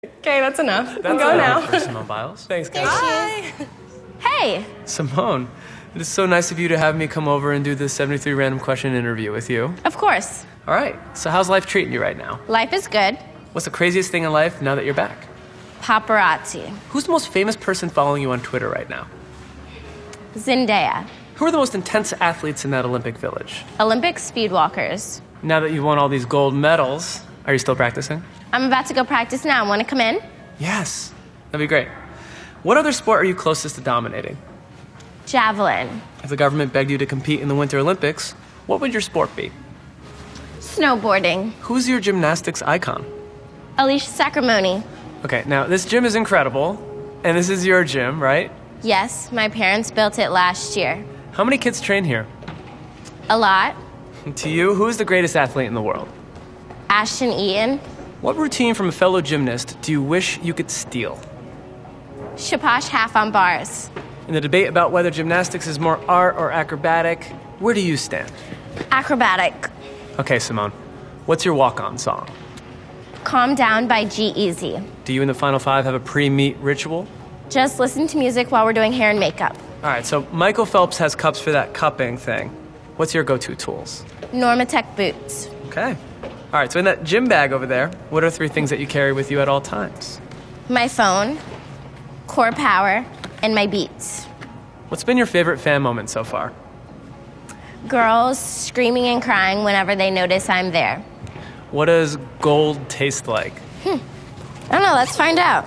Okay, that's enough. That's Go enough now. for Simone Biles. Thanks, guys. Bye. Hey, Simone, it is so nice of you to have me come over and do this 73 random question interview with you. of course. All right, so how's life treating you right now? Life is good. What's the craziest thing in life now that you're back? Paparazzi. Who's the most famous person following you on Twitter right now? Zendaya. Who are the most intense athletes in that Olympic village? Olympic speedwalkers. Now that you've won all these gold medals, are you still practicing? I'm about to go practice now. Want to come in? Yes, that'd be great. What other sport are you closest to dominating? Javelin. If the government begged you to compete in the Winter Olympics, what would your sport be? Snowboarding. Who's your gymnastics icon? Alicia Sacramone. Okay, now this gym is incredible, and this is your gym, right? Yes, my parents built it last year. How many kids train here? A lot. To you, who is the greatest athlete in the world? Ashton Eaton. What routine from a fellow gymnast do you wish you could steal? Shaposh half on bars. In the debate about whether gymnastics is more art or acrobatic, where do you stand? Acrobatic. Okay, Simone, what's your walk-on song? Calm Down by G-Eazy. Do you and the Final Five have a pre-meet ritual? Just listen to music while we're doing hair and makeup. All right, so Michael Phelps has cups for that cupping thing. What's your go-to tools? Normatec boots. Okay. All right, so in that gym bag over there, what are 3 things that you carry with you at all times? My phone, Core Power, and my Beats. What's been your favorite fan moment so far? Girls screaming and crying whenever they notice I'm there. What does gold taste like? I don't know, let's find out.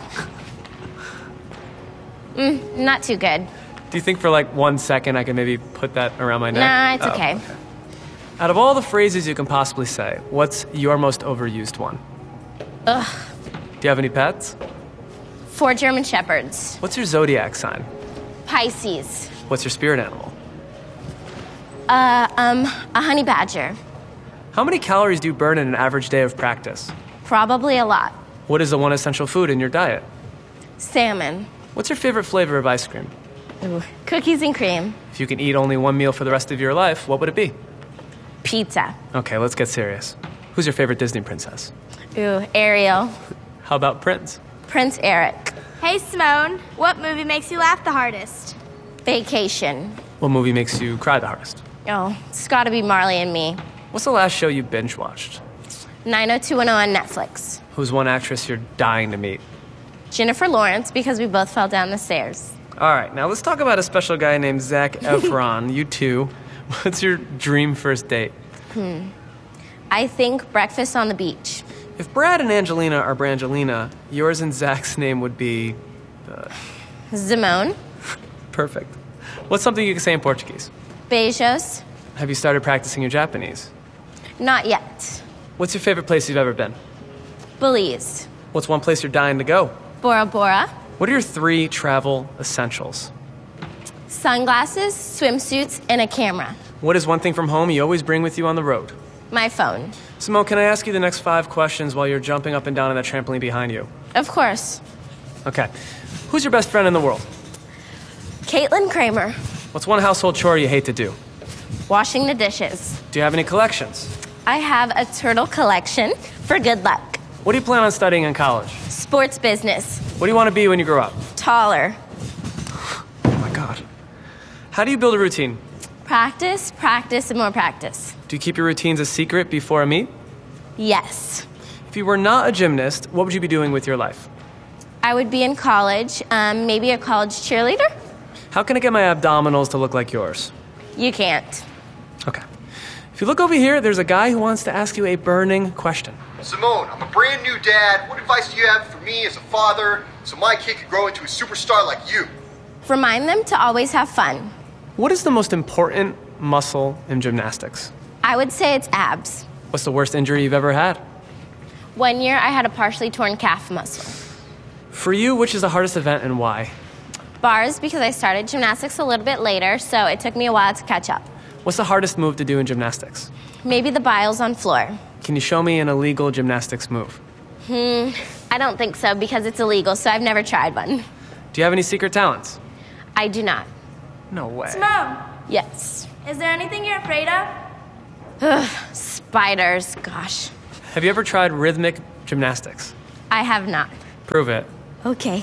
Not too good. Do you think for like 1 second I can maybe put that around my neck? Nah, it's Oh, okay. Out of all the phrases you can possibly say, what's your most overused one? Ugh. Do you have any pets? 4 German Shepherds. What's your zodiac sign? Pisces. What's your spirit animal? A honey badger. How many calories do you burn in an average day of practice? Probably a lot. What is the one essential food in your diet? Salmon. What's your favorite flavor of ice cream? Ooh. Cookies and cream. If you can eat only one meal for the rest of your life, what would it be? Pizza. Okay, let's get serious. Who's your favorite Disney princess? Ooh, Ariel. How about Prince? Prince Eric. Hey, Simone, what movie makes you laugh the hardest? Vacation. What movie makes you cry the hardest? Oh, it's gotta be Marley and Me. What's the last show you binge watched? 90210 on Netflix. Who's one actress you're dying to meet? Jennifer Lawrence, because we both fell down the stairs. All right, now let's talk about a special guy named Zac Efron. You too. What's your dream first date? I think breakfast on the beach. If Brad and Angelina are Brangelina, yours and Zach's name would be Zimone. perfect. What's something you can say in Portuguese? Beijos. Have you started practicing your Japanese? Not yet. What's your favorite place you've ever been? Belize. What's one place you're dying to go? Bora Bora. What are your 3 travel essentials? Sunglasses, swimsuits, and a camera. What is one thing from home you always bring with you on the road? My phone. Simone, can I ask you the next 5 questions while you're jumping up and down on that trampoline behind you? Of course. Okay. Who's your best friend in the world? Caitlin Kramer. What's one household chore you hate to do? Washing the dishes. Do you have any collections? I have a turtle collection for good luck. What do you plan on studying in college? Sports business. What do you want to be when you grow up? Taller. Oh my God. How do you build a routine? Practice, practice, and more practice. Do you keep your routines a secret before a meet? Yes. If you were not a gymnast, what would you be doing with your life? I would be in college, maybe a college cheerleader? How can I get my abdominals to look like yours? You can't. Okay. If you look over here, there's a guy who wants to ask you a burning question. Simone, I'm a brand new dad. What advice do you have for me as a father so my kid could grow into a superstar like you? Remind them to always have fun. What is the most important muscle in gymnastics? I would say it's abs. What's the worst injury you've ever had? 1 year, I had a partially torn calf muscle. For you, which is the hardest event and why? Bars, because I started gymnastics a little bit later, so it took me a while to catch up. What's the hardest move to do in gymnastics? Maybe the biles on floor. Can you show me an illegal gymnastics move? I don't think so, because it's illegal, so I've never tried one. Do you have any secret talents? I do not. No way. Simone, Yes. is there anything you're afraid of? Spiders, gosh. Have you ever tried rhythmic gymnastics? I have not. Prove it. Okay.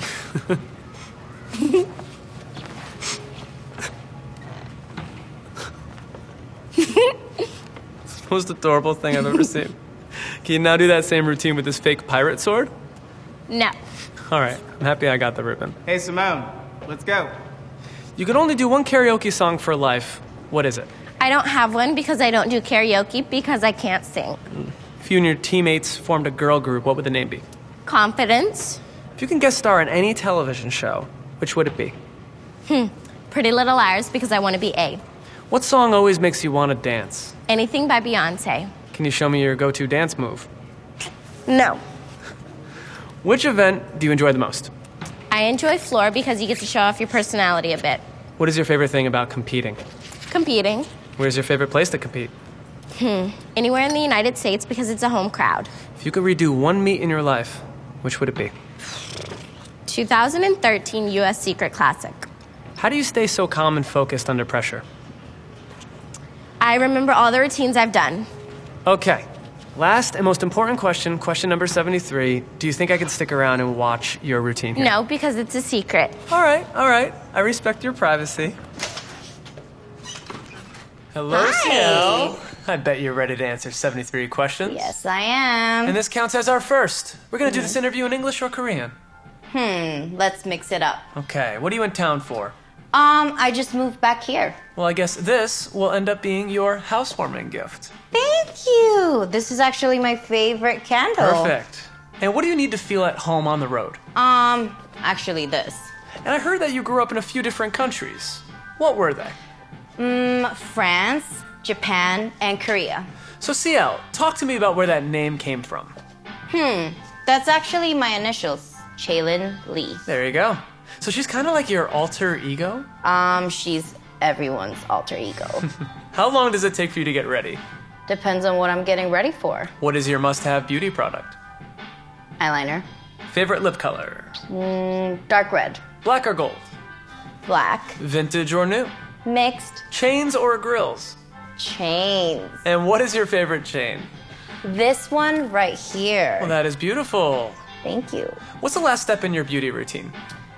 It's the most adorable thing I've ever seen. Can you now do that same routine with this fake pirate sword? No. All right, I'm happy I got the ribbon. Hey, Simone, let's go. You can only do one karaoke song for life. What is it? I don't have one because I don't do karaoke because I can't sing. If you and your teammates formed a girl group, what would the name be? Confidence. If you can guest star in any television show, which would it be? Pretty Little Liars because I want to be A. What song always makes you want to dance? Anything by Beyonce. Can you show me your go-to dance move? No. Which event do you enjoy the most? I enjoy floor because you get to show off your personality a bit. What is your favorite thing about competing? Competing. Where's your favorite place to compete? Anywhere in the United States because it's a home crowd. If you could redo one meet in your life, which would it be? 2013 U.S. Secret Classic. How do you stay so calm and focused under pressure? I remember all the routines I've done. Okay. Last and most important question, question number 73. Do you think I could stick around and watch your routine here? No, because it's a secret. All right. I respect your privacy. Hello, Hi. Ciel. I bet you're ready to answer 73 questions. Yes, I am. And this counts as our first. We're going to do this interview in English or Korean? Let's mix it up. Okay. What are you in town for? I just moved back here. Well, I guess this will end up being your housewarming gift. Thank you. This is actually my favorite candle. Perfect. And what do you need to feel at home on the road? Actually this. And I heard that you grew up in a few different countries. What were they? France, Japan, and Korea. So, Ciel, talk to me about where that name came from. That's actually my initials, Chaylin Lee. There you go. So she's kind of like your alter ego? She's everyone's alter ego. How long does it take for you to get ready? Depends on what I'm getting ready for. What is your must-have beauty product? Eyeliner. Favorite lip color? Dark red. Black or gold? Black. Vintage or new? Mixed. Chains or grills? Chains. And what is your favorite chain? This one right here. Well, that is beautiful. Thank you. What's the last step in your beauty routine?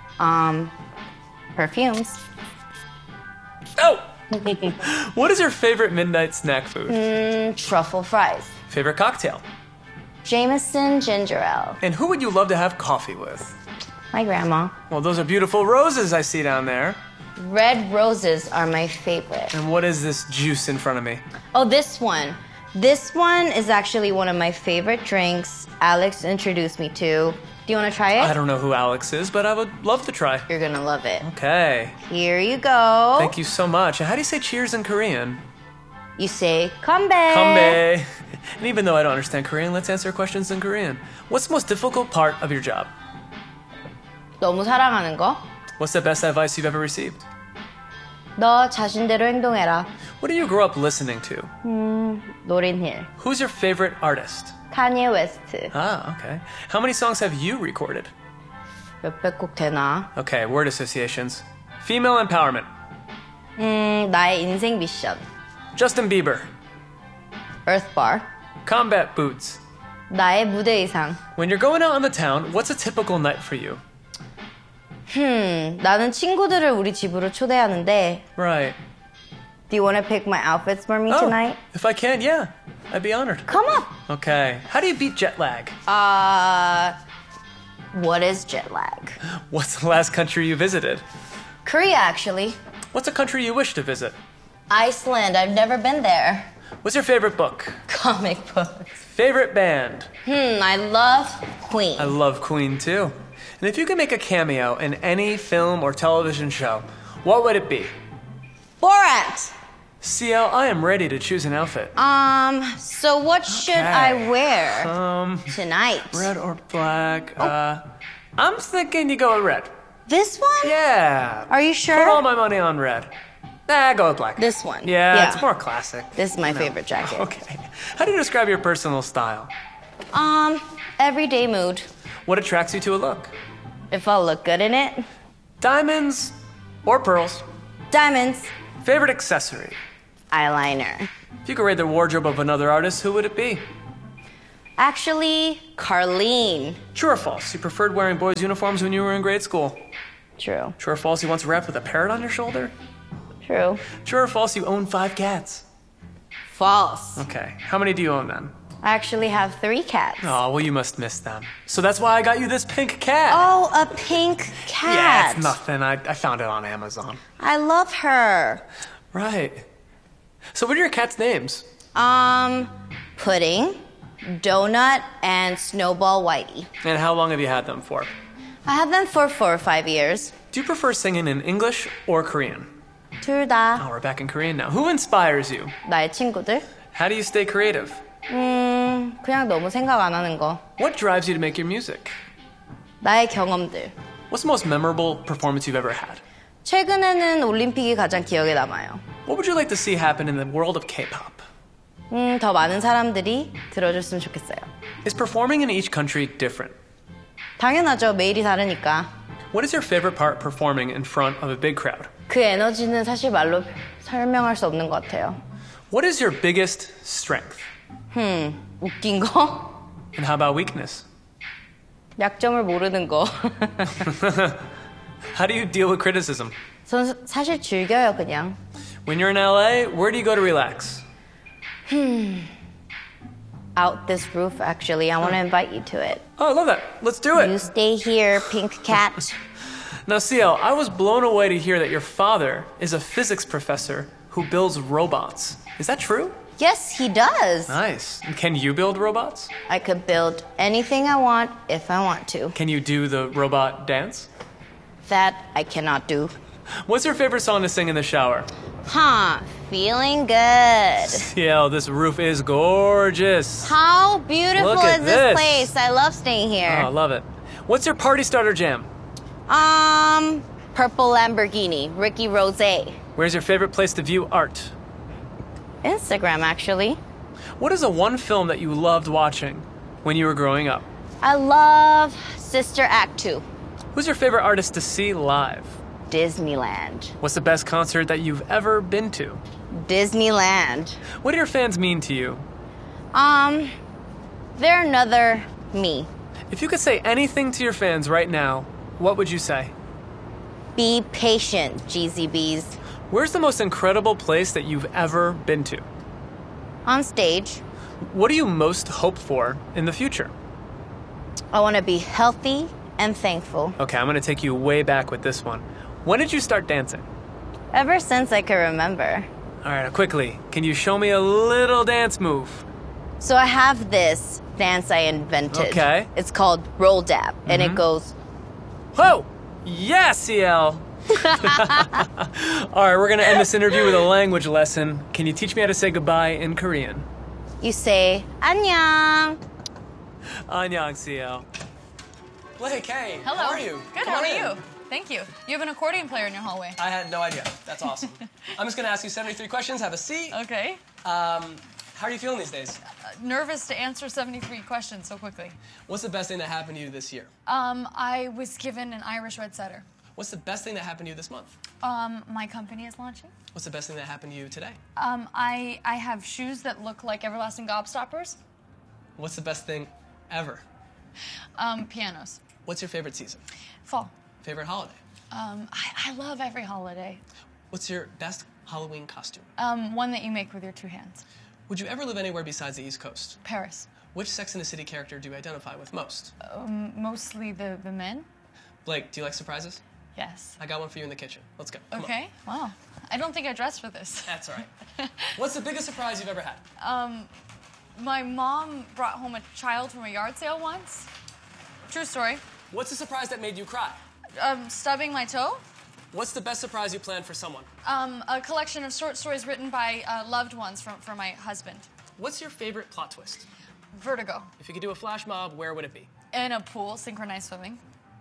Perfumes. Oh! What is your favorite midnight snack food? Truffle fries. Favorite cocktail? Jameson ginger ale. And who would you love to have coffee with? My grandma. Well, those are beautiful roses I see down there. Red roses are my favorite. And what is this juice in front of me? Oh, this one. This one is actually one of my favorite drinks Alex introduced me to. Do you want to try it? I don't know who Alex is, but I would love to try. You're gonna love it. Okay. Here you go. Thank you so much. And how do you say cheers in Korean? You say "Kambe." Kambe. And even though I don't understand Korean, let's answer questions in Korean. What's the most difficult part of your job? 너무 사랑하는 거. What's the best advice you've ever received? 너 자신대로 행동해라. What do you grow up listening to? Lauryn Hill. Who's your favorite artist? Kanye West. Ah, okay. How many songs have you recorded? 몇백 곡 되나? Okay, word associations. Female empowerment. 나의 인생 미션. Justin Bieber. Earth Bar. Combat boots. 나의 무대 이상. When you're going out on the town, what's a typical night for you? 나는 친구들을 우리 집으로 초대하는데 Right. Do you want to pick my outfits for me tonight? If I can, yeah. I'd be honored. Come on. Okay. How do you beat jet lag? What is jet lag? What's the last country you visited? Korea, actually. What's a country you wish to visit? Iceland. I've never been there. What's your favorite book? Comic books. Favorite band? I love Queen. I love Queen too. And if you could make a cameo in any film or television show, what would it be? Borat. Ciel, I am ready to choose an outfit. So what should I wear tonight? Red or black? I'm thinking you go with red. This one? Yeah. Are you sure? Put all my money on red. Nah, go with black. This one. Yeah, it's more classic. This is my favorite jacket. Okay. How do you describe your personal style? Everyday mood. What attracts you to a look? If I'll look good in it. Diamonds or pearls? Diamonds. Favorite accessory? Eyeliner. If you could rate the wardrobe of another artist, who would it be? Actually, Carlene. True or false? You preferred wearing boys' uniforms when you were in grade school. True. True or false? You once rapped with a parrot on your shoulder. True. True or false? You own 5 cats. False. Okay. How many do you own then? I actually have 3 cats. Oh, well, you must miss them. So that's why I got you this pink cat. Oh, a pink cat. Yeah, it's nothing. I found it on Amazon. I love her. Right. So what are your cats' names? Pudding, Donut, and Snowball Whitey. And how long have you had them for? I have them for 4 or 5 years. Do you prefer singing in English or Korean? 둘 다. Oh, we're back in Korean now. Who inspires you? 나의 친구들. How do you stay creative? 그냥 너무 생각 안 하는 거. What drives you to make your music? 나의 경험들. What's the most memorable performance you've ever had? 최근에는 올림픽이 가장 기억에 남아요. What would you like to see happen in the world of K-pop? 더 많은 사람들이 들어줬으면 좋겠어요. Is performing in each country different? 당연하죠. 매일이 다르니까. What is your favorite part performing in front of a big crowd? 그 에너지는 사실 말로 설명할 수 없는 것 같아요. What is your biggest strength? 웃긴 거? And how about weakness? 약점을 모르는 거. How do you deal with criticism? 전 사실 즐겨요, 그냥. When you're in LA, where do you go to relax? Out this roof, actually. I want to invite you to it. Oh, I love that. Let's do You it. stay here, pink cat. Now, CL, I was blown away to hear that your father is a physics professor who builds robots. Is that true? Yes, he does. Nice. And can you build robots? I could build anything I want if I want to. Can you do the robot dance? That I cannot do. What's your favorite song to sing in the shower? Feeling good. CL, this roof is gorgeous. How beautiful Look at is this this. place? I love staying Oh, I here. love it. What's your party starter jam? Purple Lamborghini, Ricky Rose. Where's your favorite place to view art? Instagram, actually. What is the one film that you loved watching when you were growing up? I love Sister Act 2. Who's your favorite artist to see live? Disneyland. What's the best concert that you've ever been to? Disneyland. What do your fans mean to you? They're another me. If you could say anything to your fans right now, what would you say? Be patient, GZBs. Where's the most incredible place that you've ever been to? On stage, What do you most hope for in the future? I want to be healthy and thankful. Okay, I'm going to take you way back with this one. When did you start dancing? Ever since I can remember. All right, quickly, can you show me a little dance move? So I have this dance I invented. Okay. It's called Roll Dab, and it goes, Whoa! Yeah, CL! All right, we're going to end this interview with a language lesson. Can you teach me how to say goodbye in Korean? you say, 안녕. Annyeong, CL. Blake, hey. Hello. How are you? Good, Come how on are in. you? Thank you. You have an accordion player in your hallway. I had no idea. That's awesome. I'm just going to ask you 73 questions. Have a seat. Okay. How are you feeling these days? Nervous to answer 73 questions so quickly. What's the best thing that happened to you this year? I was given an Irish Red Setter. What's the best thing that happened to you this month? My company is launching. What's the best thing that happened to you today? I have shoes that look like everlasting gobstoppers. What's the best thing ever? Pianos. What's your favorite season? Fall. Favorite holiday? I love every holiday. What's your best Halloween costume? One that you make with your 2 hands. Would you ever live anywhere besides the East Coast? Paris. Which Sex and the City character do you identify with most? Mostly the men. Blake, do you like surprises? Yes. I got one for you in the kitchen. Let's go. Come on. Okay. Wow. I don't think I dressed for this. That's all right. What's the biggest surprise you've ever had? My mom brought home a child from a yard sale once. True story. What's the surprise that made you cry? Stubbing my toe. What's the best surprise you planned for someone? A collection of short stories written by loved ones for my husband. What's your favorite plot twist? Vertigo. If you could do a flash mob, where would it be? In a pool, synchronized swimming.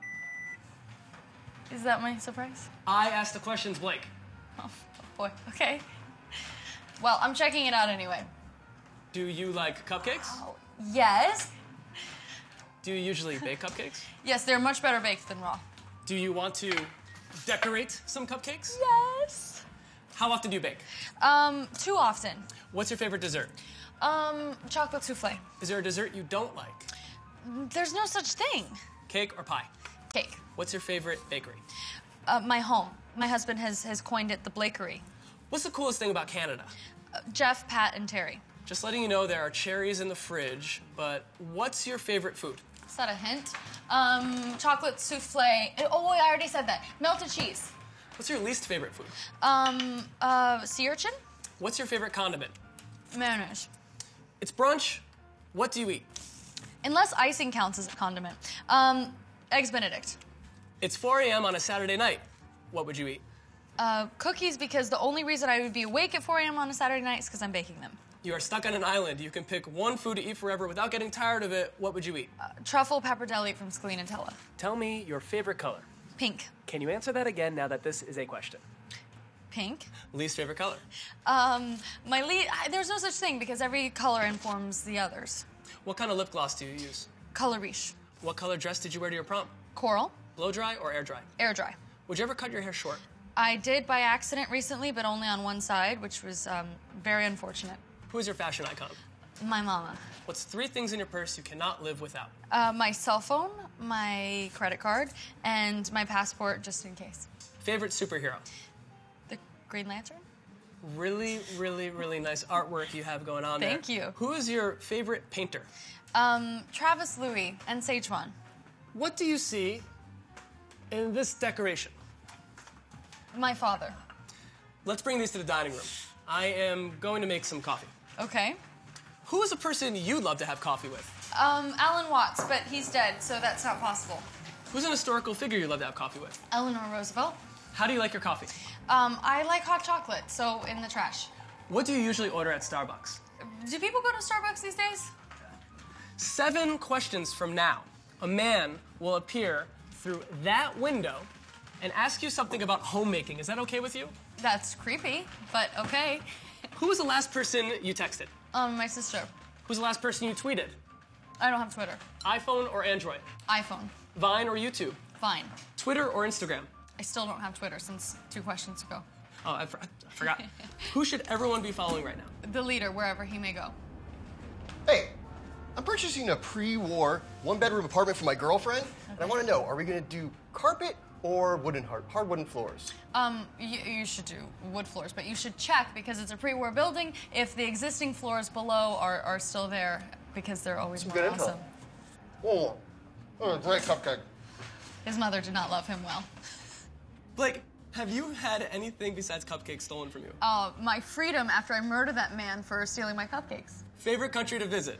Is that my surprise? I asked the questions, Blake. Oh, boy. Okay. Well, I'm checking it out anyway. Do you like cupcakes? Yes. Do you usually bake cupcakes? Yes, they're much better baked than raw. Do you want to decorate some cupcakes? Yes. How often do you bake? Too often. What's your favorite dessert? Chocolate souffle. Is there a dessert you don't like? There's no such thing. Cake or pie? Cake. What's your favorite bakery? My home. My husband has coined it the Blakery. What's the coolest thing about Canada? Jeff, Pat, and Terry. Just letting you know there are cherries in the fridge, but what's your favorite food? Is that a hint? Chocolate souffle. Oh, I already said that. Melted cheese. What's your least favorite food? Sea urchin? What's your favorite condiment? Mayonnaise. It's brunch. What do you eat? Unless icing counts as a condiment. Eggs Benedict. It's 4 a.m. on a Saturday night. What would you eat? Cookies, because the only reason I would be awake at 4 a.m. on a Saturday night is because I'm baking them. You are stuck on an island. You can pick one food to eat forever without getting tired of it. What would you eat? Truffle pappardelle from Scalinatella. Tell me your favorite color. Pink. Can you answer that again now that this is a question? Pink. Least favorite color? There's no such thing because every color informs the others. What kind of lip gloss do you use? Color Riche. What color dress did you wear to your prom? Coral. Blow dry or air dry? Air dry. Would you ever cut your hair short? I did by accident recently, but only on one side, which was very unfortunate. Who is your fashion icon? My mama. What's 3 things in your purse you cannot live without? My cell phone, my credit card, and my passport, just in case. Favorite superhero? The Green Lantern? Really, really, really nice artwork you have going on there. Thank you. Who is your favorite painter? Travis Louis and Szechuan. What do you see in this decoration? My father. Let's bring these to the dining room. I am going to make some coffee. Okay. Who is a person you'd love to have coffee with? Alan Watts, but he's dead, so that's not possible. Who's an historical figure you'd love to have coffee with? Eleanor Roosevelt. How do you like your coffee? I like hot chocolate, so in the trash. What do you usually order at Starbucks? Do people go to Starbucks these days? 7 questions from now, a man will appear through that window and ask you something about homemaking. Is that okay with you? That's creepy, but okay. Who was the last person you texted? My sister. Who's the last person you tweeted? I don't have Twitter. iPhone or Android? iPhone. Vine or YouTube? Fine. Twitter or Instagram? I still don't have Twitter since 2 questions ago. Oh, I forgot. Who should everyone be following right now? The leader, wherever he may go. Hey, I'm purchasing a pre-war 1-bedroom apartment for my girlfriend, and I want to know, are we going to do carpet or hard wooden floors? You should do wood floors, but you should check because it's a pre-war building if the existing floors below are still there because they're always more awesome. Oh, it's a nice cupcake. His mother did not love him well. Blake, have you had anything besides cupcakes stolen from you? My freedom after I murdered that man for stealing my cupcakes. Favorite country to visit?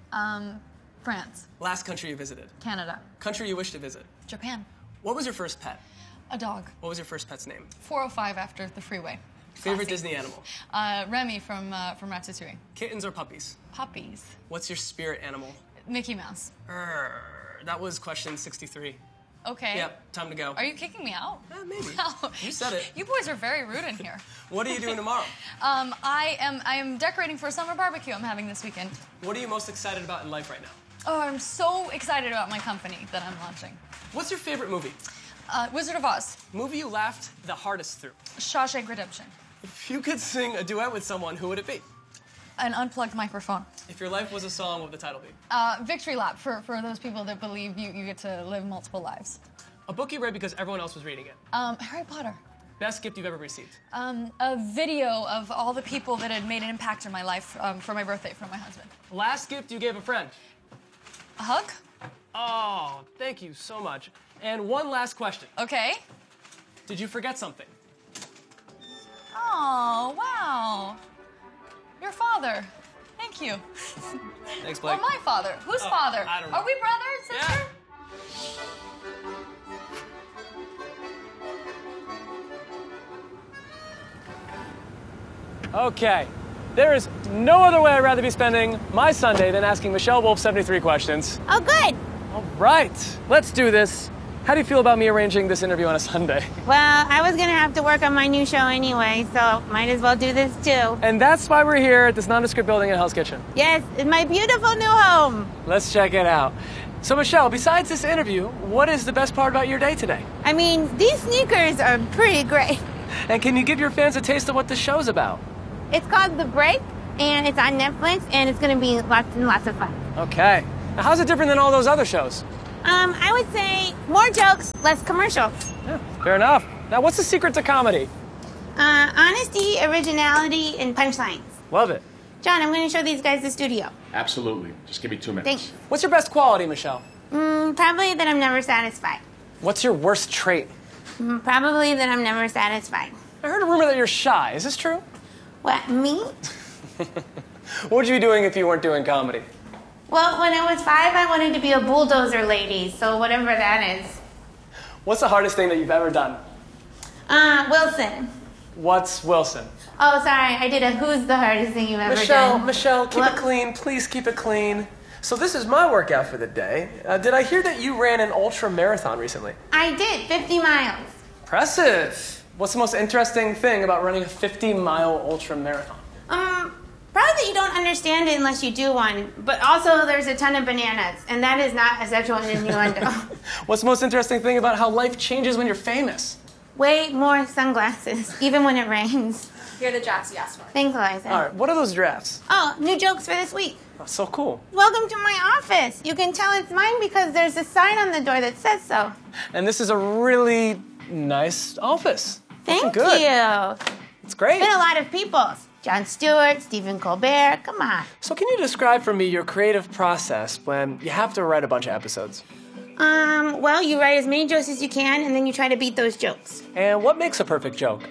France. Last country you visited? Canada. Country you wish to visit? Japan. What was your first pet? A dog. What was your first pet's name? 405 after the freeway. Favorite Classy. Disney animal? Remy from Ratatouille. Kittens or puppies? Puppies. What's your spirit animal? Mickey Mouse. That was question 63. Okay. Yep, time to go. Are you kicking me out? Maybe. Wow. You said it. You boys are very rude in here. What are you doing tomorrow? I am decorating for a summer barbecue I'm having this weekend. What are you most excited about in life right now? Oh, I'm so excited about my company that I'm launching. What's your favorite movie? Wizard of Oz. Movie you laughed the hardest through? Shawshank Redemption. If you could sing a duet with someone, who would it be? An unplugged microphone. If your life was a song, what would the title be? Victory lap for those people that believe you get to live multiple lives. A book you read because everyone else was reading it. Harry Potter. Best gift you've ever received. A video of all the people that had made an impact in my life for my birthday from my husband. Last gift you gave a friend. A hug? Oh, thank you so much. And one last question. Okay. Did you forget something? Oh, wow. Your father. Thank you. Thanks, Blake. Or my father. Whose father? I don't know. Are we brother and sister? Yeah. Okay. There is no other way I'd rather be spending my Sunday than asking Michelle Wolf 73 questions. Oh, good. All right. Let's do this. How do you feel about me arranging this interview on a Sunday? Well, I was going to have to work on my new show anyway, so might as well do this too. And that's why we're here at this nondescript building in Hell's Kitchen. Yes, in my beautiful new home. Let's check it out. So, Michelle, besides this interview, what is the best part about your day today? I mean, these sneakers are pretty great. And can you give your fans a taste of what the show's about? It's called The Break, and it's on Netflix, and it's going to be lots and lots of fun. Okay. Now, how's it different than all those other shows? I would say more jokes, less commercials. Yeah, fair enough. Now, what's the secret to comedy? Honesty, originality, and punchlines. Love it. John, I'm going to show these guys the studio. Absolutely. Just give me 2 minutes. Thanks. What's your best quality, Michelle? Probably that I'm never satisfied. What's your worst trait? Probably that I'm never satisfied. I heard a rumor that you're shy. Is this true? What, me? What would you be doing if you weren't doing comedy? Well, when I was 5, I wanted to be a bulldozer lady, so whatever that is. What's the hardest thing that you've ever done? Wilson. What's Wilson? Oh, sorry, I did a who's the hardest thing you've ever done. Michelle, keep What? it clean. Please keep it clean. So this is my workout for the day. Did I hear that you ran an ultra marathon recently? I did, 50 miles. Impressive. What's the most interesting thing about running a 50-mile ultra marathon? Probably that you don't understand it unless you do one, but also there's a ton of bananas, and that is not a sexual innuendo. What's the most interesting thing about how life changes when you're famous? Way more sunglasses, even when it rains. Here are the drafts you asked for. Thanks, Eliza. All right, what are those drafts? Oh, new jokes for this week. Oh, so cool. Welcome to my office. You can tell it's mine because there's a sign on the door that says so. And this is a really nice office. Thank Looking good. you. It's great. Been a lot of people's. Jon Stewart, Stephen Colbert, come on. So can you describe for me your creative process when you have to write a bunch of episodes? Well, you write as many jokes as you can, and then you try to beat those jokes. And what makes a perfect joke?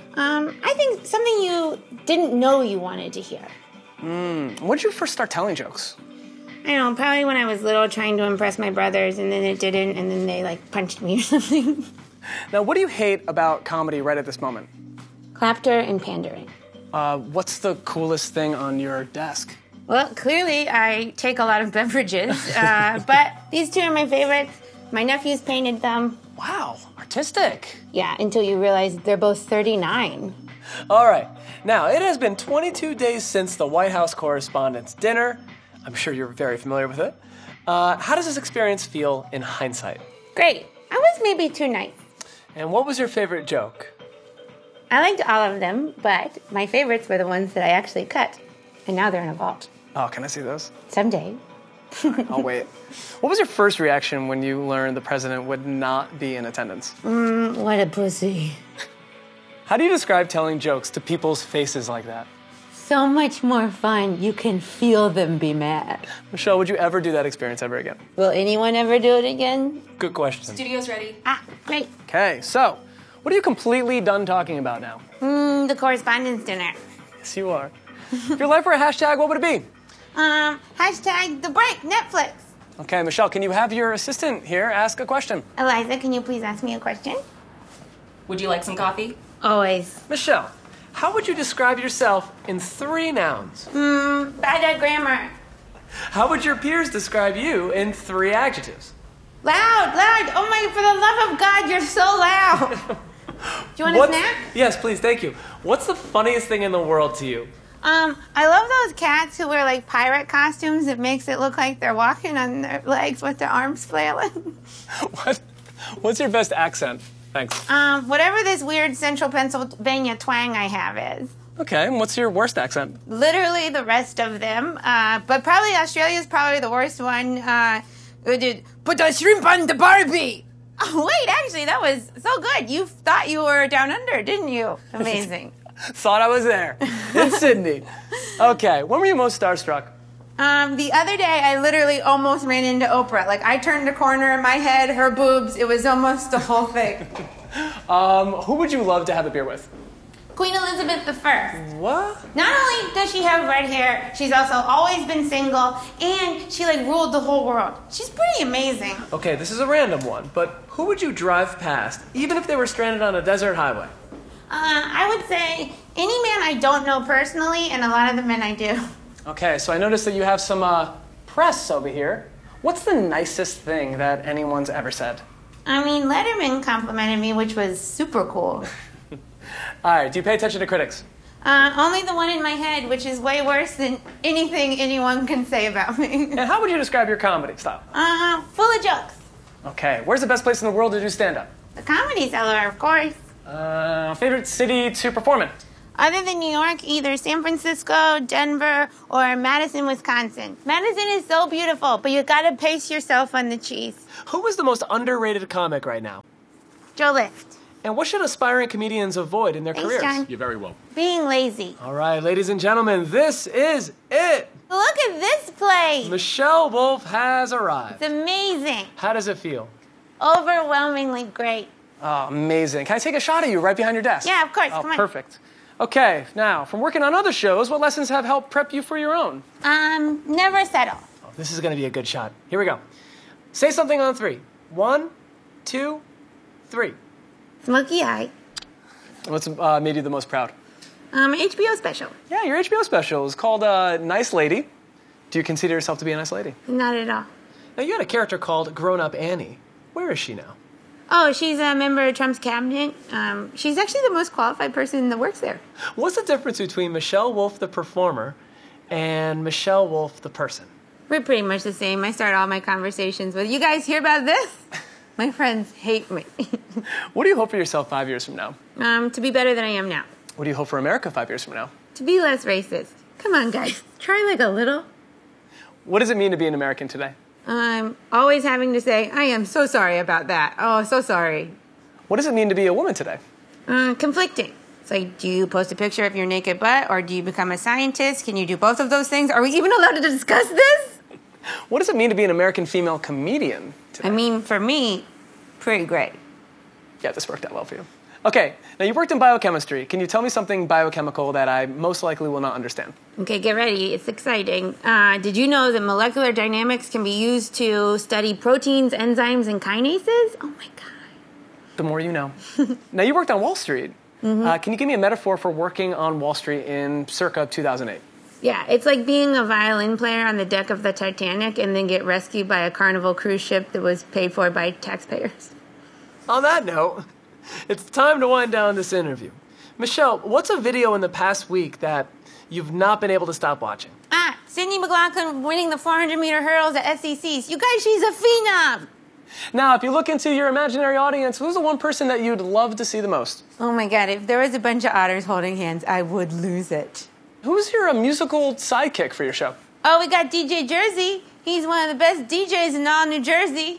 I think something you didn't know you wanted to hear. When did you first start telling jokes? I don't know, probably when I was little trying to impress my brothers, and then it didn't, and then they, punched me or something. Now, what do you hate about comedy right at this moment? Clapter and pandering. What's the coolest thing on your desk? Well, clearly I take a lot of beverages, but these two are my favorites. My nephews painted them. Wow, artistic. Yeah, until you realize they're both 39. All right. Now, it has been 22 days since the White House Correspondents' Dinner. I'm sure you're very familiar with it. How does this experience feel in hindsight? Great. I was maybe too nice. And what was your favorite joke? I liked all of them, but my favorites were the ones that I actually cut. And now they're in a vault. Oh, can I see those? Someday. I'll wait. What was your first reaction when you learned the president would not be in attendance? What a pussy. How do you describe telling jokes to people's faces like that? So much more fun. You can feel them be mad. Michelle, would you ever do that experience ever again? Will anyone ever do it again? Good question. Studio's ready. Great. Okay, so what are you completely done talking about now? The Correspondents' Dinner. Yes, you are. If your life were a hashtag, what would it be? Hashtag the break, Netflix. Okay, Michelle, can you have your assistant here ask a question? Eliza, can you please ask me a question? Would you like some coffee? Always. Michelle, how would you describe yourself in 3 nouns? Bad at grammar. How would your peers describe you in 3 adjectives? Loud. Oh my, for the love of God, you're so loud. Do you want a snack? Yes, please, thank you. What's the funniest thing in the world to you? I love those cats who wear pirate costumes. It makes it look like they're walking on their legs with their arms flailing. What's your best accent? Thanks. Whatever this weird central Pennsylvania twang I have is. Okay, and what's your worst accent? Literally the rest of them. But probably Australia's probably the worst one. Put the shrimp on the Barbie. Oh, wait, actually, that was so good. You thought you were down under, didn't you? Amazing. Thought I was there. In Sydney. Okay, when were you most starstruck? The other day, I literally almost ran into Oprah. I turned a corner in my head, her boobs, it was almost the whole thing. Who would you love to have a beer with? Queen Elizabeth I. What? Not only does she have red hair, she's also always been single, and she ruled the whole world. She's pretty amazing. Okay, this is a random one, but who would you drive past, even if they were stranded on a desert highway? I would say any man I don't know personally, and a lot of the men I do. Okay, so I noticed that you have some press over here. What's the nicest thing that anyone's ever said? Letterman complimented me, which was super cool. All right, do you pay attention to critics? Only the one in my head, which is way worse than anything anyone can say about me. And how would you describe your comedy style? Full of jokes. Okay, where's the best place in the world to do stand-up? The Comedy Cellar, of course. Favorite city to perform in? Other than New York, either San Francisco, Denver, or Madison, Wisconsin. Madison is so beautiful, but you gotta pace yourself on the cheese. Who is the most underrated comic right now? Joe Lift. And what should aspiring comedians avoid in their Thanks, careers? John. You're very well. Being lazy. All right, ladies and gentlemen, this is it. Look at this place. Michelle Wolf has arrived. It's amazing. How does it feel? Overwhelmingly great. Oh, amazing. Can I take a shot of you right behind your desk? Yeah, of course. Oh, Come on. perfect. Okay, now, from working on other shows, what lessons have helped prep you for your own? Never settle. Oh, this is going to be a good shot. Here we go. Say something on 3. 1, 2, 3. Smoky eye. What's made you the most proud? HBO special. Yeah, your HBO special is called Nice Lady. Do you consider yourself to be a nice lady? Not at all. Now, you had a character called Grown Up Annie. Where is she now? Oh, she's a member of Trump's cabinet. She's actually the most qualified person that works there. What's the difference between Michelle Wolf, the performer, and Michelle Wolf, the person? We're pretty much the same. I start all my conversations with, you guys hear about this? My friends hate me. What do you hope for yourself 5 years from now? To be better than I am now. What do you hope for America 5 years from now? To be less racist. Come on, guys. Try like a little. What does it mean to be an American today? Always having to say, I am so sorry about that. Oh, so sorry. What does it mean to be a woman today? Conflicting. It's like, do you post a picture of your naked butt or do you become a scientist? Can you do both of those things? Are we even allowed to discuss this? What does it mean to be an American female comedian today? I mean, for me, pretty great. Yeah, this worked out well for you. Okay, now you worked in biochemistry. Can you tell me something biochemical that I most likely will not understand? Okay, get ready. It's exciting. Did you know that molecular dynamics can be used to study proteins, enzymes, and kinases? Oh my God. The more you know. Now you worked on Wall Street. Can you give me a metaphor for working on Wall Street in circa 2008? Yeah, it's like being a violin player on the deck of the Titanic and then get rescued by a Carnival cruise ship that was paid for by taxpayers. On that note, it's time to wind down this interview. Michelle, what's a video in the past week that you've not been able to stop watching? Sydney McLaughlin winning the 400-meter hurdles at SECs. You guys, she's a phenom. Now, if you look into your imaginary audience, who's the one person that you'd love to see the most? Oh my God, if there was a bunch of otters holding hands, I would lose it. Who's your musical sidekick for your show? Oh, we got DJ Jersey. He's one of the best DJs in all New Jersey.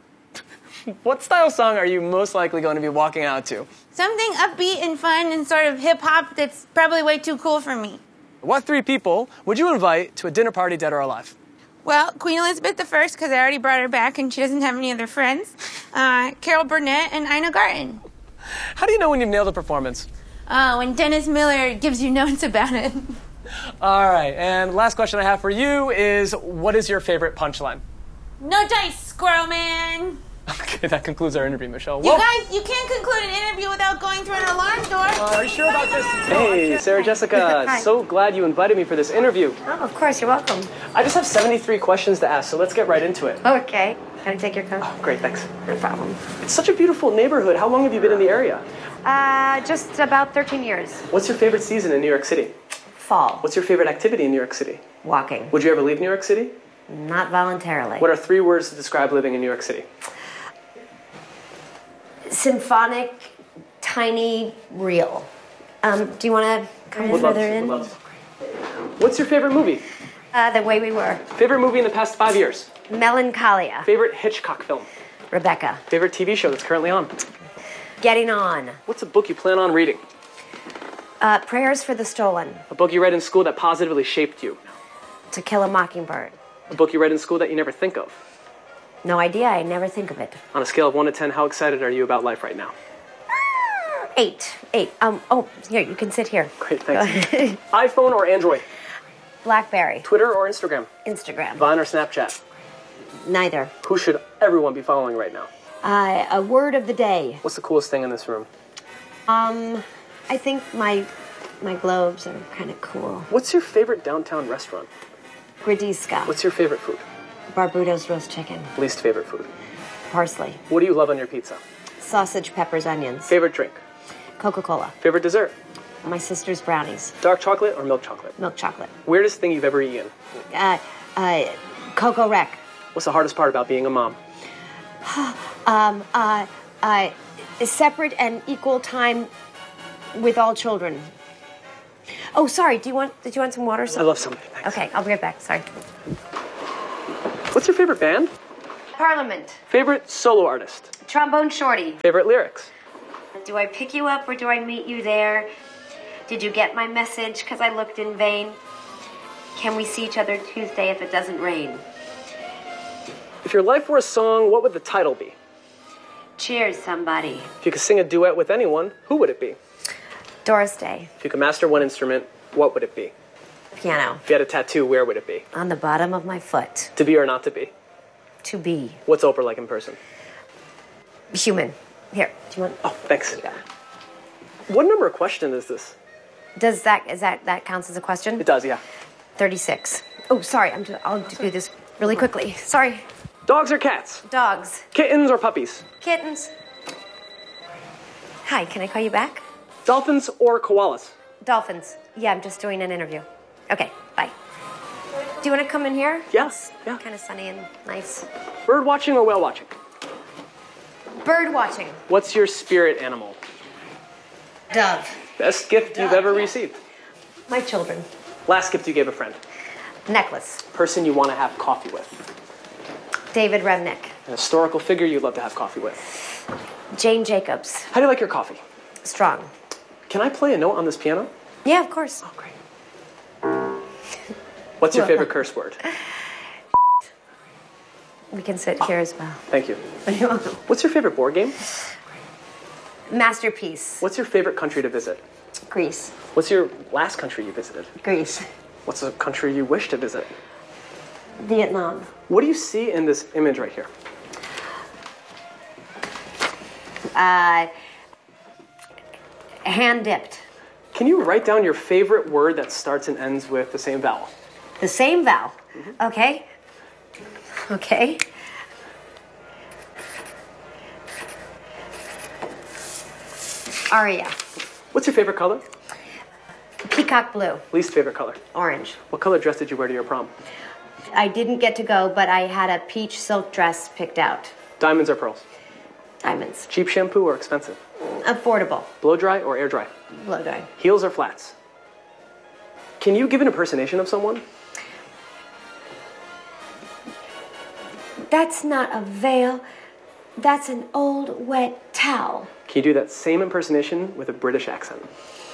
What style song are you most likely going to be walking out to? Something upbeat and fun and sort of hip-hop that's probably way too cool for me. What 3 people would you invite to a dinner party, dead or alive? Well, Queen Elizabeth I, because I already brought her back and she doesn't have any other friends. Carol Burnett and Ina Garten. How do you know when you've nailed a performance? When Dennis Miller gives you notes about it. All right, and last question I have for you is, what is your favorite punchline? No dice, squirrel man. Okay, that concludes our interview, Michelle. You guys, you can't conclude an interview without going through an alarm door. Are you sure about this? Hey, Sarah Jessica. Hi. So glad you invited me for this interview. Oh, of course, you're welcome. I just have 73 questions to ask, so let's get right into it. Okay. Can I take your coat? Oh, great, thanks. No problem. It's such a beautiful neighborhood. How long have you been in the area? Just about 13 years. What's your favorite season in New York City? Fall. What's your favorite activity in New York City? Walking. Would you ever leave New York City? Not voluntarily. What are 3 words to describe living in New York City? Symphonic, tiny, real. Do you want to come further in? Would love to. What's your favorite movie? The Way We Were. Favorite movie in the past 5 years? Melancholia. Favorite Hitchcock film? Rebecca. Favorite TV show that's currently on? Getting On. What's a book you plan on reading? Prayers for the Stolen. A book you read in school that positively shaped you? To Kill a Mockingbird. A book you read in school that you never think of? No idea. I never think of it. On a scale of 1 to 10, how excited are you about life right now? 8. Here, you can sit here. Great, thanks. iPhone or Android? BlackBerry. Twitter or Instagram? Instagram. Vine or Snapchat? Neither. Who should everyone be following right now? A word of the day. What's the coolest thing in this room? I think my globes are kind of cool. What's your favorite downtown restaurant? Gradiska. What's your favorite food? Barbudos roast chicken. Least favorite food? Parsley. What do you love on your pizza? Sausage, peppers, onions. Favorite drink? Coca-Cola. Favorite dessert? My sister's brownies. Dark chocolate or milk chocolate? Milk chocolate. Weirdest thing you've ever eaten? Coco Rec. What's the hardest part about being a mom? Separate and equal time with all children. Oh, sorry. Did you want some water? I love something. Thanks. Okay, I'll be right back. Sorry. What's your favorite band? Parliament. Favorite solo artist? Trombone Shorty. Favorite lyrics? Do I pick you up or do I meet you there? Did you get my message because I looked in vain? Can we see each other Tuesday if it doesn't rain? If your life were a song, what would the title be? Cheers, somebody. If you could sing a duet with anyone, who would it be? Doris Day. If you could master one instrument, what would it be? Piano. If you had a tattoo, where would it be? On the bottom of my foot. To be or not to be? To be. What's Oprah like in person? Human. Here, do you want? Oh, thanks. What number of question is this? That counts as a question? It does, yeah. 36. Oh, sorry. I'll do this really quickly. Sorry. Dogs or cats? Dogs. Kittens or puppies? Kittens. Hi, can I call you back? Dolphins or koalas? Dolphins. Yeah, I'm just doing an interview. Okay, bye. Do you want to come in here? Yes. Yeah. Kind of sunny and nice. Bird watching or whale watching? Bird watching. What's your spirit animal? Dove. Best gift you've ever received? My children. Last gift you gave a friend? Necklace. Person you want to have coffee with? David Remnick. An historical figure you'd love to have coffee with? Jane Jacobs. How do you like your coffee? Strong. Can I play a note on this piano? Yeah, of course. Oh, great. What's your favorite curse word? We can sit here as well. Thank you. What's your favorite board game? Masterpiece. What's your favorite country to visit? Greece. What's your last country you visited? Greece. What's a country you wish to visit? Vietnam. What do you see in this image right here? Hand dipped. Can you write down your favorite word that starts and ends with the same vowel? The same vowel. Okay. Okay. Aria. What's your favorite color? Peacock blue. Least favorite color? Orange. What color dress did you wear to your prom? I didn't get to go, but I had a peach silk dress picked out. Diamonds or pearls? Diamonds. Cheap shampoo or expensive? Affordable. Blow dry or air dry? Blow dry. Heels or flats? Can you give an impersonation of someone? That's not a veil. That's an old wet towel. Can you do that same impersonation with a British accent?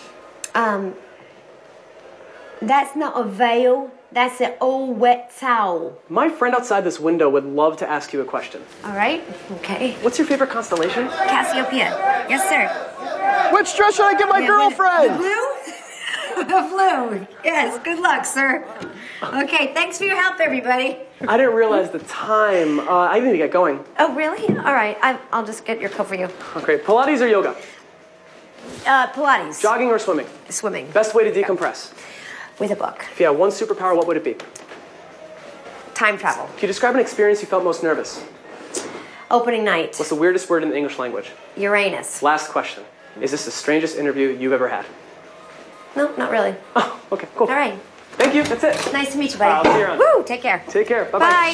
That's not a veil. That's an old wet towel. My friend outside this window would love to ask you a question. All right. Okay. What's your favorite constellation? Cassiopeia. Yes, sir. Which dress should I get my girlfriend? The blue? The blue. Yes. Good luck, sir. Okay. Thanks for your help, everybody. I didn't realize the time. I need to get going. Oh, really? All right. I'll just get your coat for you. Oh, great. Pilates or yoga? Pilates. Jogging or swimming? Swimming. Best way to decompress? With a book. If you had one superpower, what would it be? Time travel. Can you describe an experience you felt most nervous? Opening night. What's the weirdest word in the English language? Uranus. Last question. Is this the strangest interview you've ever had? No, not really. Oh, okay, cool. All right. Thank you. That's it. Nice to meet you, buddy. I'll see you around. Woo! Take care. Take care. Bye-bye. Bye.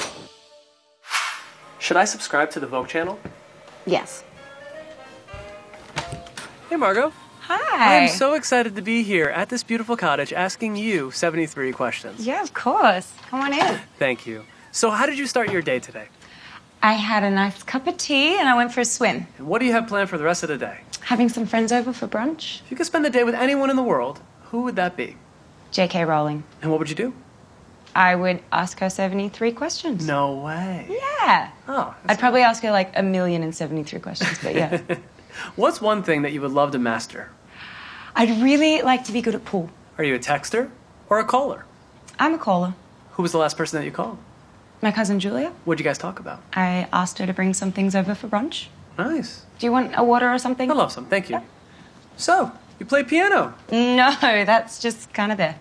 Should I subscribe to the Vogue channel? Yes. Hey, Margot. Hi. I'm so excited to be here at this beautiful cottage asking you 73 questions. Yeah, of course. Come on in. Thank you. So how did you start your day today? I had a nice cup of tea and I went for a swim. And what do you have planned for the rest of the day? Having some friends over for brunch. If you could spend the day with anyone in the world, who would that be? J.K. Rowling. And what would you do? I would ask her 73 questions. No way. Yeah. Oh. I'd probably ask her like 1,073 questions, but yeah. What's one thing that you would love to master? I'd really like to be good at pool. Are you a texter or a caller? I'm a caller. Who was the last person that you called? My cousin Julia. What'd you guys talk about? I asked her to bring some things over for brunch. Nice. Do you want a water or something? I love some, thank you. Yeah. So, you play piano? No, that's just kind of there.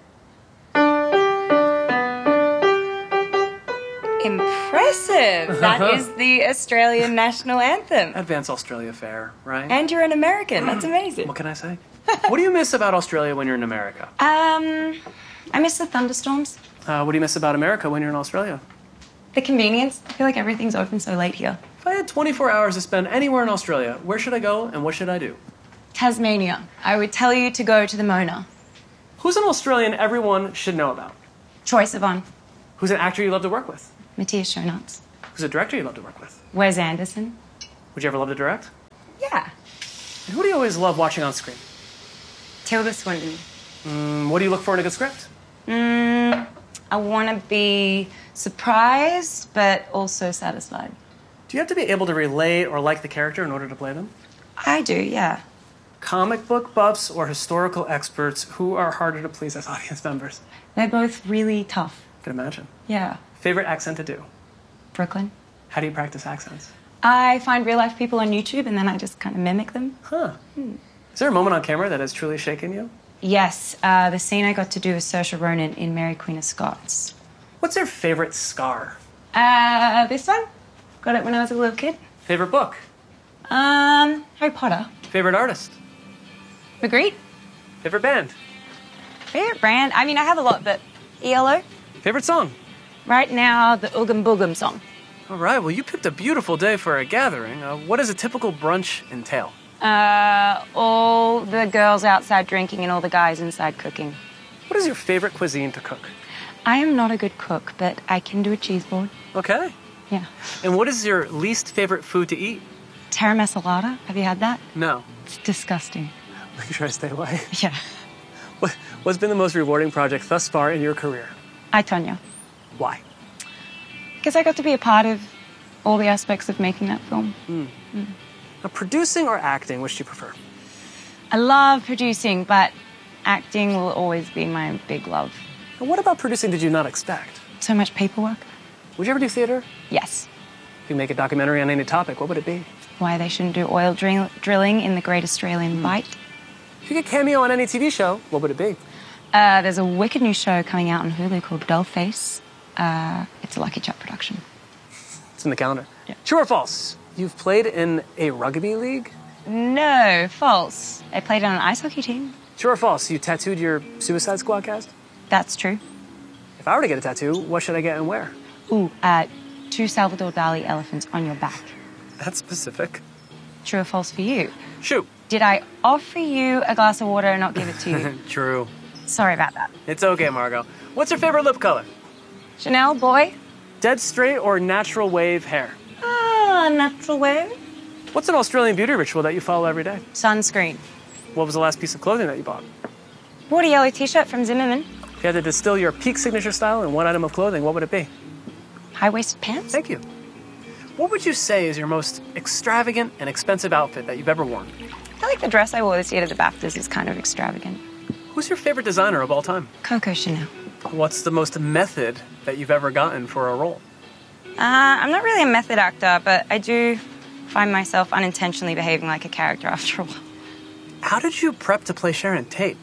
Impressive. That is the Australian national anthem. Advance Australia Fair, right? And you're an American. That's amazing. What can I say? What do you miss about Australia when you're in America? I miss the thunderstorms. What do you miss about America when you're in Australia? The convenience. I feel like everything's open so late here. If I had 24 hours to spend anywhere in Australia, where should I go and what should I do? Tasmania. I would tell you to go to the Mona. Who's an Australian everyone should know about? Troye Sivan. Who's an actor you love to work with? Matthias Schoenaerts. Who's a director you love to work with? Wes Anderson. Would you ever love to direct? Yeah. And who do you always love watching on screen? Tilda Swinton. What do you look for in a good script? I want to be surprised, but also satisfied. Do you have to be able to relate or like the character in order to play them? I do, yeah. Comic book buffs or historical experts, who are harder to please as audience members? They're both really tough. I can imagine. Yeah. Favorite accent to do? Brooklyn. How do you practice accents? I find real life people on YouTube and then I just kind of mimic them. Huh. Is there a moment on camera that has truly shaken you? Yes, the scene I got to do with Saoirse Ronan in Mary Queen of Scots. What's your favorite scar? This one. Got it when I was a little kid. Favorite book? Harry Potter. Favorite artist? Magritte. Favorite band? Favorite brand? I mean, I have a lot, but ELO. Favorite song? Right now, the Oogum Boogum song. All right, well, you picked a beautiful day for a gathering. What does a typical brunch entail? All the girls outside drinking and all the guys inside cooking. What is your favorite cuisine to cook? I am not a good cook, but I can do a cheese board. Okay. Yeah. And what is your least favorite food to eat? Terra masalata. Have you had that? No. It's disgusting. Make sure I stay away. Yeah. What's been the most rewarding project thus far in your career? I, Tonya. Why? Because I got to be a part of all the aspects of making that film. Now, producing or acting, which do you prefer? I love producing, but acting will always be my big love. And what about producing did you not expect? So much paperwork. Would you ever do theater? Yes. If you make a documentary on any topic, what would it be? Why they shouldn't do oil drilling in the Great Australian Bight. If you could cameo on any TV show, what would it be? There's a wicked new show coming out on Hulu called Dollface. It's a Lucky Chuck production. It's in the calendar. Yeah. True or false? You've played in a rugby league? No, false. I played on an ice hockey team. True or false? You tattooed your Suicide Squad cast? That's true. If I were to get a tattoo, what should I get and where? Ooh, 2 Salvador Dali elephants on your back. That's specific. True or false for you? Shoot. Did I offer you a glass of water and not give it to you? True. Sorry about that. It's okay, Margot. What's your favorite lip color? Chanel, boy. Dead straight or natural wave hair? Natural wave. What's an Australian beauty ritual that you follow every day? Sunscreen. What was the last piece of clothing that you bought? Bought a yellow t-shirt from Zimmerman. If you had to distill your peak signature style in one item of clothing, what would it be? High-waisted pants. Thank you. What would you say is your most extravagant and expensive outfit that you've ever worn? I feel like the dress I wore this year to the BAFTAs is kind of extravagant. Who's your favorite designer of all time? Coco Chanel. What's the most method that you've ever gotten for a role? I'm not really a method actor, but I do find myself unintentionally behaving like a character after a while. How did you prep to play Sharon Tate?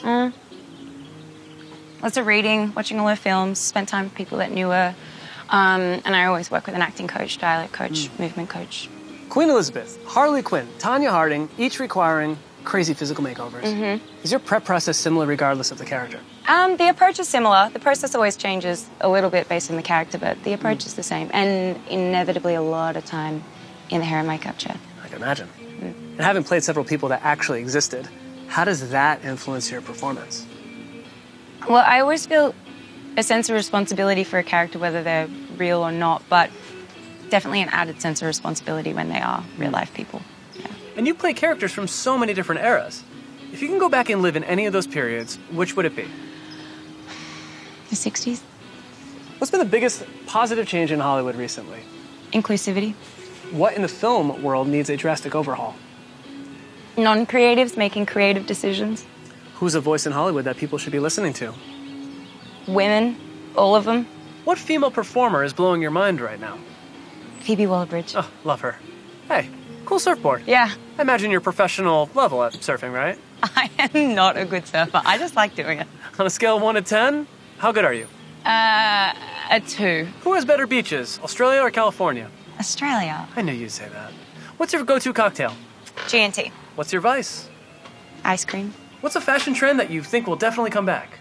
Lots of reading, watching all her films, spent time with people that knew her. And I always work with an acting coach, dialect coach, movement coach. Queen Elizabeth, Harley Quinn, Tanya Harding, each requiring crazy physical makeovers. Is your prep process similar regardless of the character? The approach is similar. The process always changes a little bit based on the character, but the approach is the same. And inevitably a lot of time in the hair and makeup chair. I can imagine. And having played several people that actually existed, how does that influence your performance? Well, I always feel a sense of responsibility for a character, whether they're real or not, but definitely an added sense of responsibility when they are real-life people. Yeah. And you play characters from so many different eras. If you can go back and live in any of those periods, which would it be? The 60s. What's been the biggest positive change in Hollywood recently? Inclusivity. What in the film world needs a drastic overhaul? Non-creatives making creative decisions. Who's a voice in Hollywood that people should be listening to? Women, all of them. What female performer is blowing your mind right now? Phoebe Waller-Bridge. Oh, love her. Hey, cool surfboard. Yeah. I imagine you're professional level at surfing, right? I am not a good surfer. I just like doing it. On a scale of 1 to 10, how good are you? A 2. Who has better beaches, Australia or California? Australia. I knew you'd say that. What's your go-to cocktail? G&T. What's your vice? Ice cream. What's a fashion trend that you think will definitely come back?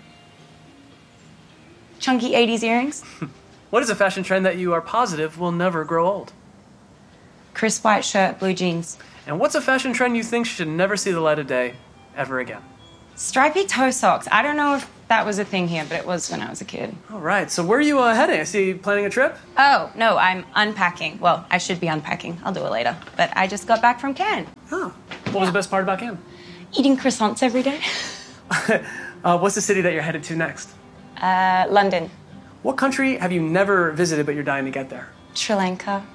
Chunky 80s earrings. What is a fashion trend that you are positive will never grow old? Crisp white shirt, blue jeans. And what's a fashion trend you think should never see the light of day ever again? Stripy toe socks. I don't know if that was a thing here, but it was when I was a kid. All right, so where are you heading? I see you planning a trip? Oh, no, I'm unpacking. Well, I should be unpacking. I'll do it later. But I just got back from Cannes. Oh, what was the best part about Cannes? Eating croissants every day. What's the city that you're headed to next? London. What country have you never visited but you're dying to get there? Sri Lanka.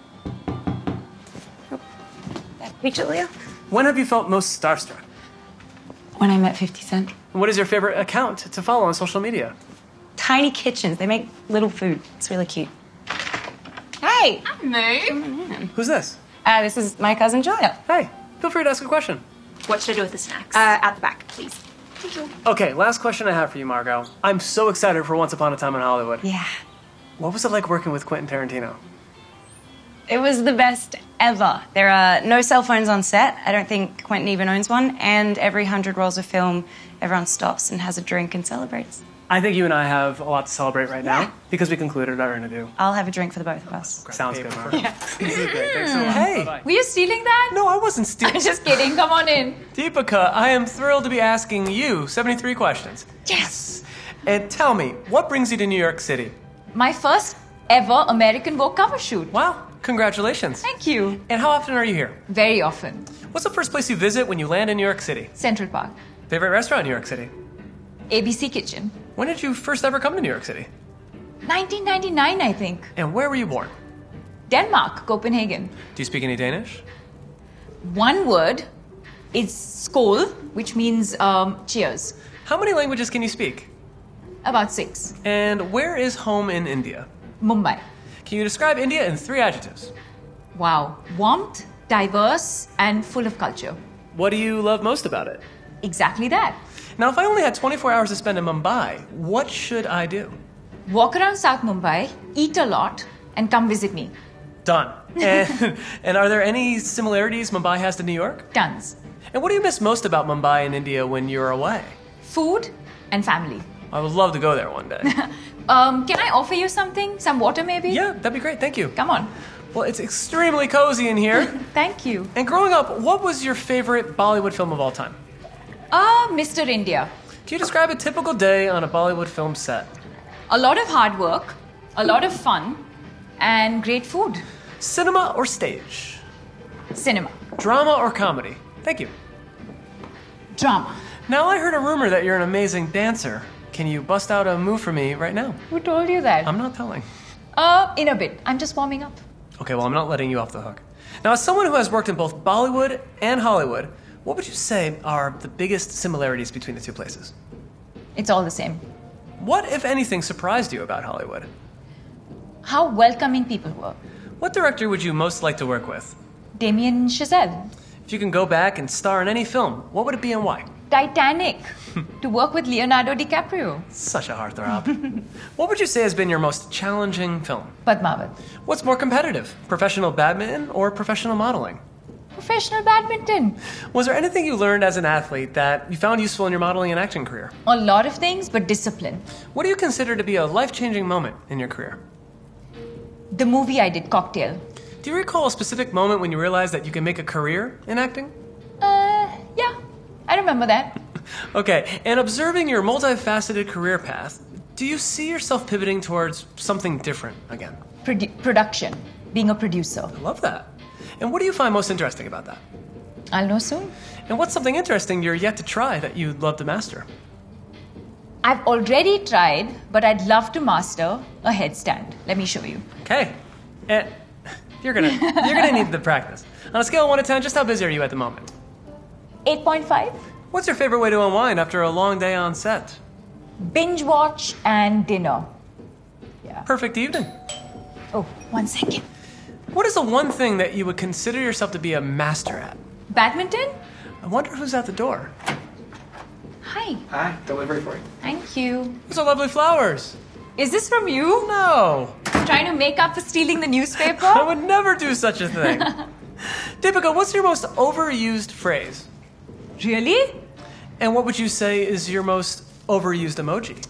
Oh, that be Julia. When have you felt most starstruck? When I met 50 Cent. And what is your favorite account to follow on social media? Tiny Kitchens. They make little food. It's really cute. Hey! Who's this? This is my cousin Julia. Hey, feel free to ask a question. What should I do with the snacks? At the back, please. Thank you. Okay, last question I have for you, Margot. I'm so excited for Once Upon a Time in Hollywood. Yeah. What was it like working with Quentin Tarantino? It was the best ever. There are no cell phones on set. I don't think Quentin even owns one. And every 100 rolls of film, everyone stops and has a drink and celebrates. I think you and I have a lot to celebrate right now because we concluded our interview. I'll have a drink for the both of us. Sounds good, Margot. This is great. Thanks so much. Hey. Bye-bye. Were you stealing that? No, I wasn't stealing. I'm just kidding. Come on in. Deepika, I am thrilled to be asking you 73 questions. Yes. And tell me, what brings you to New York City? My first ever American Vogue cover shoot. Wow, congratulations. Thank you. And how often are you here? Very often. What's the first place you visit when you land in New York City? Central Park. Favorite restaurant in New York City? ABC Kitchen. When did you first ever come to New York City? 1999, I think. And where were you born? Denmark, Copenhagen. Do you speak any Danish? One word is skål, which means cheers. How many languages can you speak? About 6. And where is home in India? Mumbai. Can you describe India in 3 adjectives? Wow. Warmth, diverse, and full of culture. What do you love most about it? Exactly that. Now, if I only had 24 hours to spend in Mumbai, what should I do? Walk around South Mumbai, eat a lot, and come visit me. Done. And are there any similarities Mumbai has to New York? Tons. And what do you miss most about Mumbai and India when you're away? Food and family. I would love to go there one day. Can I offer you something? Some water, maybe? Yeah, that'd be great. Thank you. Come on. Well, it's extremely cozy in here. Thank you. And growing up, what was your favorite Bollywood film of all time? Mr. India. Can you describe a typical day on a Bollywood film set? A lot of hard work, a lot of fun, and great food. Cinema or stage? Cinema. Drama or comedy? Thank you. Drama. Now, I heard a rumor that you're an amazing dancer. Can you bust out a move for me right now? Who told you that? I'm not telling. In a bit. I'm just warming up. Okay, well, I'm not letting you off the hook. Now, as someone who has worked in both Bollywood and Hollywood, what would you say are the biggest similarities between the two places? It's all the same. What, if anything, surprised you about Hollywood? How welcoming people were. What director would you most like to work with? Damien Chazelle. If you can go back and star in any film, what would it be and why? Titanic. To work with Leonardo DiCaprio. Such a heartthrob. What would you say has been your most challenging film? Padmavat. What's more competitive, professional badminton or professional modeling? Professional badminton. Was there anything you learned as an athlete that you found useful in your modeling and acting career? A lot of things, but discipline. What do you consider to be a life-changing moment in your career? The movie I did, Cocktail. Do you recall a specific moment when you realized that you can make a career in acting? Yeah. I remember that. Okay, and observing your multifaceted career path, do you see yourself pivoting towards something different again? Production. Being a producer. I love that. And what do you find most interesting about that? I'll know soon. And what's something interesting you're yet to try that you'd love to master? I've already tried, but I'd love to master a headstand. Let me show you. Okay. And you're gonna need the practice. On a scale of 1 to 10, just how busy are you at the moment? 8.5. What's your favorite way to unwind after a long day on set? Binge watch and dinner. Yeah. Perfect evening. Oh, 1 second. What is the one thing that you would consider yourself to be a master at? Badminton? I wonder who's at the door. Hi. Hi, delivery for you. Thank you. Those are lovely flowers. Is this from you? No. Trying to make up for stealing the newspaper? I would never do such a thing. Deepika, what's your most overused phrase? Really? And what would you say is your most overused emoji?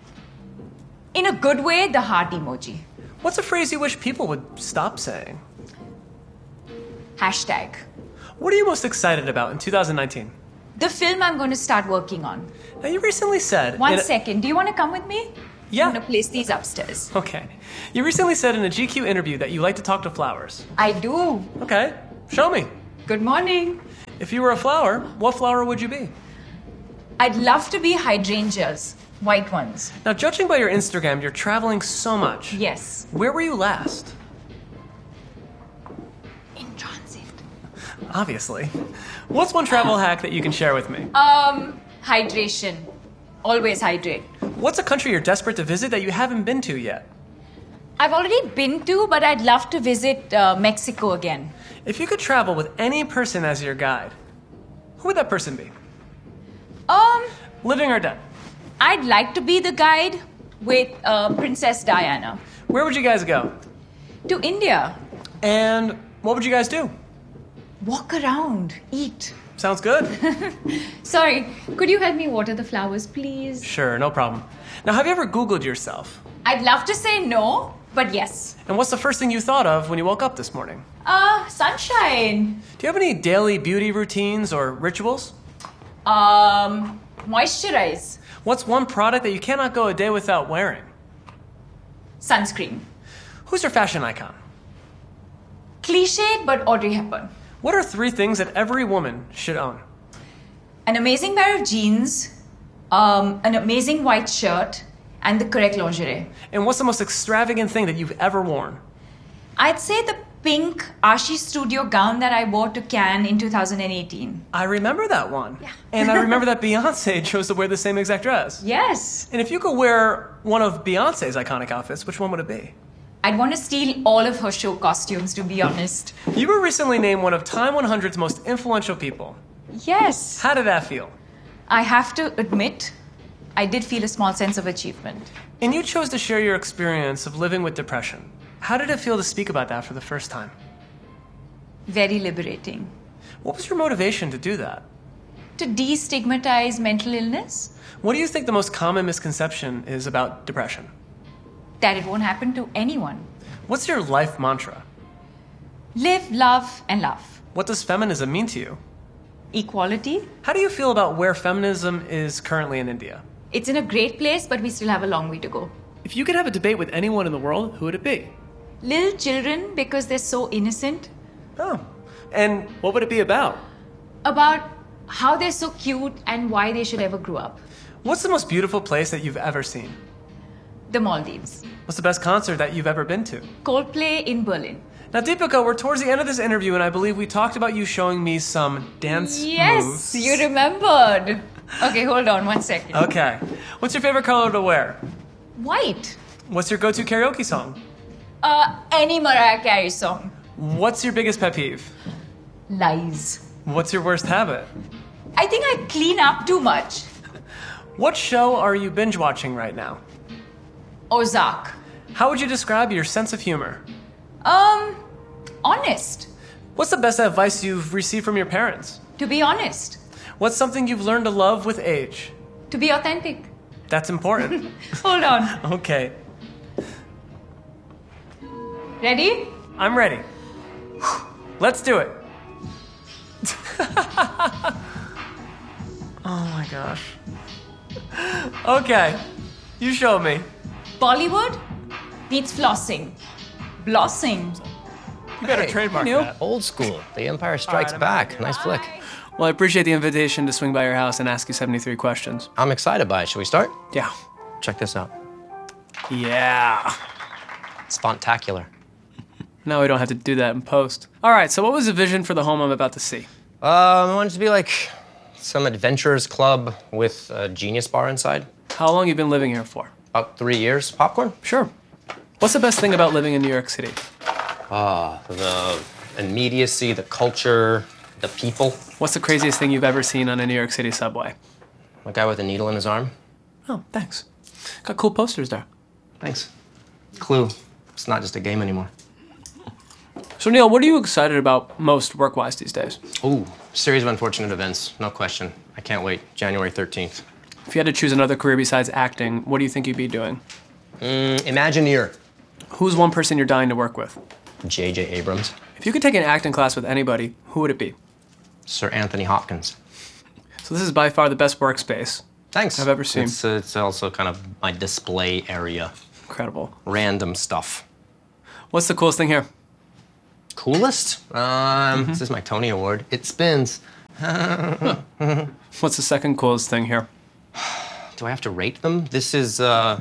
In a good way, the heart emoji. What's a phrase you wish people would stop saying? Hashtag. What are you most excited about in 2019? The film I'm going to start working on. Now, you recently said... One second. Do you want to come with me? Yeah. I'm going to place these upstairs. Okay. You recently said in a GQ interview that you like to talk to flowers. I do. Okay. Show me. Good morning. If you were a flower, what flower would you be? I'd love to be hydrangeas. White ones. Now, judging by your Instagram, you're traveling so much. Yes. Where were you last? In transit. Obviously. What's one travel hack that you can share with me? Hydration. Always hydrate. What's a country you're desperate to visit that you haven't been to yet? I've already been to, but I'd love to visit Mexico again. If you could travel with any person as your guide, who would that person be? Living or dead? I'd like to be the guide with Princess Diana. Where would you guys go? To India. And what would you guys do? Walk around, eat. Sounds good. Sorry, could you help me water the flowers, please? Sure, no problem. Now, have you ever Googled yourself? I'd love to say no, but yes. And what's the first thing you thought of when you woke up this morning? Sunshine. Do you have any daily beauty routines or rituals? Moisturize. What's one product that you cannot go a day without wearing? Sunscreen. Who's your fashion icon? Cliched, but Audrey Hepburn. What are 3 things that every woman should own? An amazing pair of jeans, an amazing white shirt, and the correct lingerie. And what's the most extravagant thing that you've ever worn? I'd say the pink Ashi Studio gown that I wore to Cannes in 2018. I remember that one. Yeah. And I remember that Beyonce chose to wear the same exact dress. Yes. And if you could wear one of Beyonce's iconic outfits, which one would it be? I'd want to steal all of her show costumes, to be honest. You were recently named one of Time 100's most influential people. Yes. How did that feel? I have to admit, I did feel a small sense of achievement. And you chose to share your experience of living with depression. How did it feel to speak about that for the first time? Very liberating. What was your motivation to do that? To destigmatize mental illness. What do you think the most common misconception is about depression? That it won't happen to anyone. What's your life mantra? Live, love, and love. What does feminism mean to you? Equality. How do you feel about where feminism is currently in India? It's in a great place, but we still have a long way to go. If you could have a debate with anyone in the world, who would it be? Little children, because they're so innocent. Oh. And what would it be about? About how they're so cute and why they should ever grow up. What's the most beautiful place that you've ever seen? The Maldives. What's the best concert that you've ever been to? Coldplay in Berlin. Now, Deepika, we're towards the end of this interview, and I believe we talked about you showing me some dance moves. Yes, you remembered. Okay, hold on 1 second. Okay. What's your favorite color to wear? White. What's your go-to karaoke song? Any Mariah Carey song. What's your biggest pet peeve? Lies. What's your worst habit? I think I clean up too much. What show are you binge watching right now? Ozark. How would you describe your sense of humor? Honest. What's the best advice you've received from your parents? To be honest. What's something you've learned to love with age? To be authentic. That's important. Hold on. Okay. Ready? I'm ready. Let's do it. Oh my gosh. Okay. You show me. Bollywood meets flossing. Blossing. You better trademark that. Old school. The Empire Strikes Back. Nice flick. Well, I appreciate the invitation to swing by your house and ask you 73 questions. I'm excited by it. Should we start? Yeah. Check this out. Yeah. It's fontacular. Now we don't have to do that in post. All right, so what was the vision for the home I'm about to see? I wanted it to be like some adventurers club with a genius bar inside. How long you been living here for? About 3 years. Popcorn? Sure. What's the best thing about living in New York City? The immediacy, the culture, the people. What's the craziest thing you've ever seen on a New York City subway? A guy with a needle in his arm. Oh, thanks. Got cool posters there. Thanks. Clue. It's not just a game anymore. So, Neil, what are you excited about most work-wise these days? Ooh, series of unfortunate events. No question. I can't wait. January 13th. If you had to choose another career besides acting, what do you think you'd be doing? Imagineer. Who's one person you're dying to work with? J.J. Abrams. If you could take an acting class with anybody, who would it be? Sir Anthony Hopkins. So this is by far the best workspace. Thanks. I've ever seen. It's also kind of my display area. Incredible. Random stuff. What's the coolest thing here? Coolest? This is my Tony Award. It spins. What's the second coolest thing here? Do I have to rate them? This is my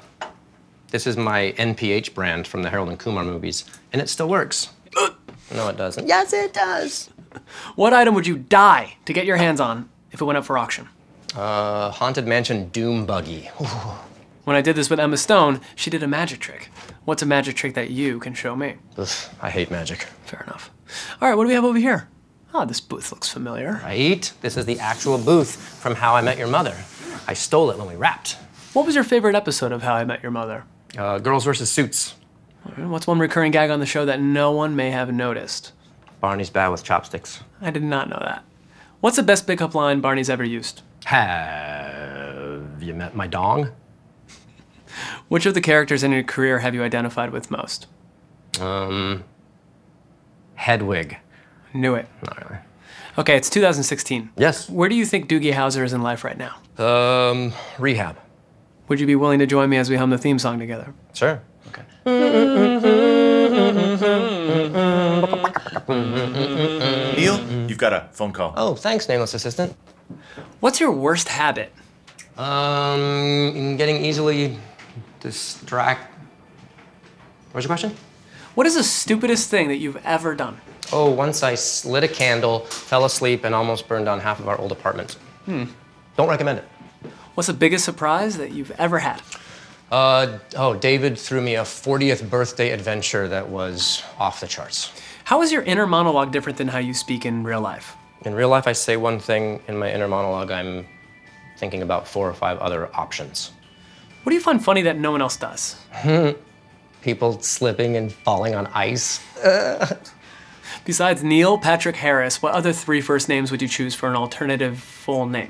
NPH brand from the Harold and Kumar movies, and it still works. No, it doesn't. Yes, it does. What item would you die to get your hands on if it went up for auction? Haunted Mansion Doom Buggy. When I did this with Emma Stone, she did a magic trick. What's a magic trick that you can show me? Ugh, I hate magic. Fair enough. All right, what do we have over here? Oh, this booth looks familiar. Right? This is the actual booth from How I Met Your Mother. I stole it when we rapped. What was your favorite episode of How I Met Your Mother? Girls vs. Suits. What's one recurring gag on the show that no one may have noticed? Barney's bad with chopsticks. I did not know that. What's the best pickup line Barney's ever used? Have you met my dong? Which of the characters in your career have you identified with most? Hedwig. Knew it. Not really. Okay, it's 2016. Yes. Where do you think Doogie Howser is in life right now? Rehab. Would you be willing to join me as we hum the theme song together? Sure. Okay. Neil, you've got a phone call. Oh, thanks, nameless assistant. What's your worst habit? Getting easily distracted. What's your question? What is the stupidest thing that you've ever done? Oh, once I lit a candle, fell asleep, and almost burned down half of our old apartment. Don't recommend it. What's the biggest surprise that you've ever had? David threw me a 40th birthday adventure that was off the charts. How is your inner monologue different than how you speak in real life? In real life, I say one thing. In my inner monologue, I'm thinking about 4 or 5 other options. What do you find funny that no one else does? People slipping and falling on ice. Besides Neil Patrick Harris, what other 3 first names would you choose for an alternative full name?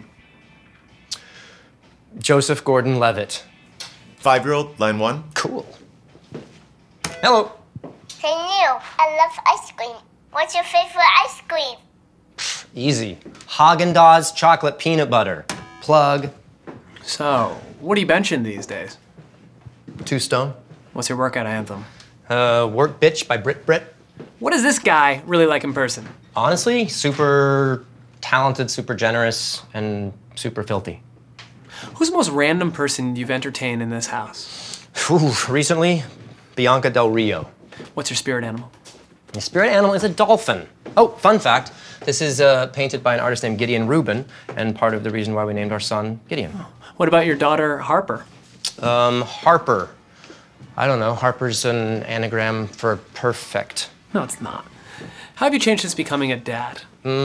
Joseph Gordon-Levitt. 5-year-old, line 1. Cool. Hello. Hey Neil, I love ice cream. What's your favorite ice cream? Easy. Haagen-Dazs chocolate peanut butter. Plug. So, what are you benching these days? 2 stone. What's your workout anthem? Work Bitch by Brit. What is this guy really like in person? Honestly, super talented, super generous, and super filthy. Who's the most random person you've entertained in this house? Recently, Bianca Del Rio. What's your spirit animal? My spirit animal is a dolphin. Oh, fun fact. This is painted by an artist named Gideon Rubin, and part of the reason why we named our son Gideon. What about your daughter, Harper? Harper. I don't know. Harper's an anagram for perfect. No, it's not. How have you changed since becoming a dad?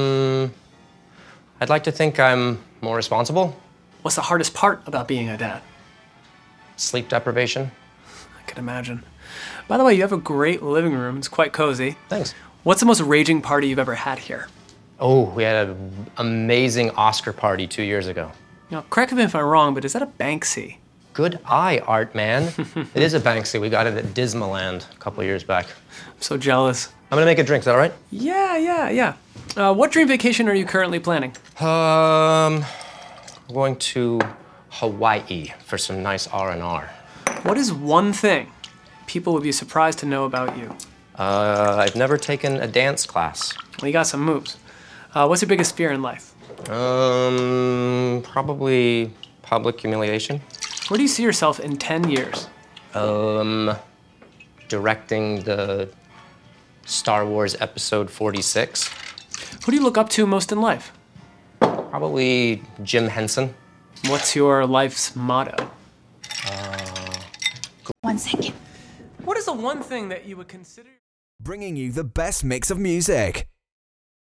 I'd like to think I'm more responsible. What's the hardest part about being a dad? Sleep deprivation. I can imagine. By the way, you have a great living room. It's quite cozy. Thanks. What's the most raging party you've ever had here? Oh, we had an amazing Oscar party 2 years ago. Now, correct me if I'm wrong, but is that a Banksy? Good eye, art man. It is a Banksy. We got it at Dismaland a couple of years back. I'm so jealous. I'm gonna make a drink. Is that all right? Yeah. What dream vacation are you currently planning? We're going to Hawaii for some nice R&R. What is one thing people would be surprised to know about you? I've never taken a dance class. Well, you got some moves. What's your biggest fear in life? Probably public humiliation. Where do you see yourself in 10 years? Directing the Star Wars Episode 46. Who do you look up to most in life? Probably Jim Henson. What's your life's motto? 1 second. What is the one thing that you would consider? Bringing you the best mix of music.